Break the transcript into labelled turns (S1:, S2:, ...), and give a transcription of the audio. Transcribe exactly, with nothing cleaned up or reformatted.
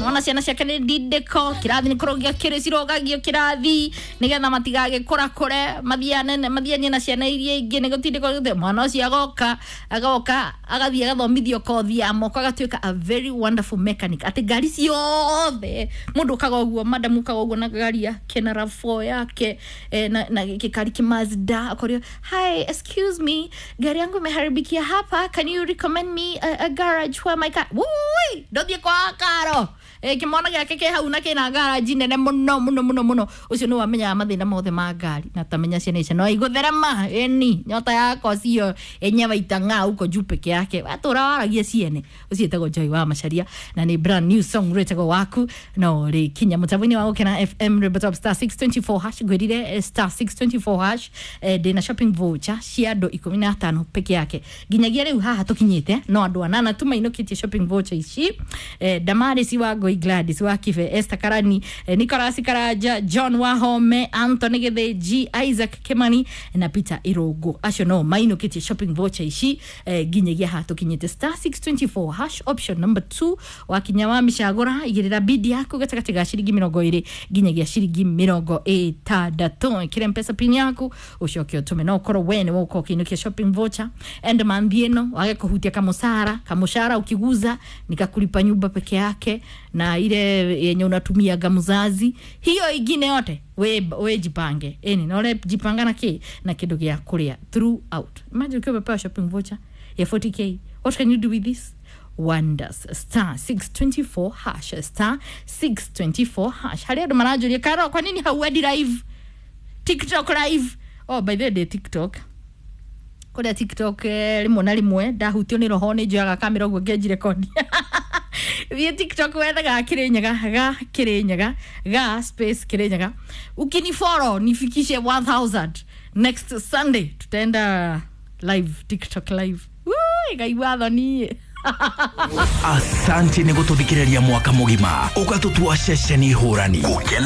S1: ona ciana ciake ni ndindiko kirathi ni kurogia kirecirogagio kirathi nigetha matigage kura kure mathiane mathiane na ciana iria ingi ni gutindiko guthe mwana ucio agoka agoka agathie agathomithio kothi ya moko agatuika a very wonderful mechanic ati ngari ciothe mundu kaga uguo madam kaga uguo na ngari ya kena R A V four yake eh, na, na kikari ki Mazda akorio hi excuse me gari yangu imeharibikia hapa can you recommend me a, a garage where my car wui ndothie kwa karo eh kimona gake ke hau na kina garage nene muno muno muno muno ucio no wamenya mathina mothe ma ngari na tamenya ciana icio no igutherema eni nyota yako cio enyewa itanga uko juu peke yake atura waragia ciene ucio tego Joy wa Macharia na ni brand new song retego waku no ri kinya mutavini wa Okena F M Rebotop star six twenty-four hash gwirire star six twenty-four hash eh, dina shopping voucher ciado ikumi na tano peke yake ginyagia riu haha tukinyite no andu anana tumainokitie shopping voucher ici eh, Damaris wa Goi Gladys wa Kive Esther Karani eh, Nicholas Karaja John Wahome Anthony Gedeji Isaac Kemani na Peter Irogo acio no mainokitie shopping voucher ici eh, ginyagia haha tukinyite star six twenty-four hash option number two wa kinyama mishagora igirira bidi yako gatagati ga shiringi mirongo iri ginyagia shiringi mirongo itandatu kire mpesa pin yako ucoke utume no koro wene woko kinukia shopping voucher and mambieno wage kuhutia kamusara kamushara ukiguza nikakulipa nyumba peke yake na ile yenye unatumia gamuzazi hiyo ingine yote we we jipange eni na ole jipanga na ki na kidogo ya kulia throughout imagine ukiwa pepa shopping voucher ya forty k what can you do with this wonders star six twenty-four hash star six twenty-four hash hali ndo manajulia karo kwa nini hauadi live TikTok live oh by the way TikTok kodi TikTok limwe na limwe ndahutio ni roho ni njoyaga kamera gwo ngeji record vi TikTok wetha ga kirenyaga ga kirenyaga ga space kirenyaga ukini follow nifikishe one thousand next Sunday tutaenda live TikTok live woo igaiwa ni
S2: Asante ni gututhikiriria mwaka mugima ukatutua ceceni hurani.